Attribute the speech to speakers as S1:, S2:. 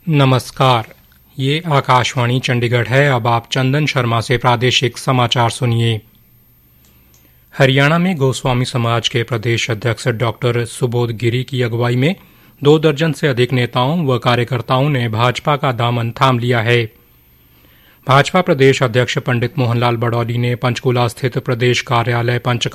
S1: नमस्कार, ये आकाशवाणी चंडीगढ़ है। अब आप चंदन शर्मा से प्रादेशिक समाचार सुनिए। हरियाणा में गोस्वामी समाज के प्रदेश अध्यक्ष डॉक्टर सुबोध गिरी की अगुवाई में 2 दर्जन से अधिक नेताओं व कार्यकर्ताओं ने भाजपा का दामन थाम लिया है। भाजपा प्रदेश अध्यक्ष पंडित मोहनलाल बड़ौली ने पंचकूला स्थित प्रदेश कार्यालय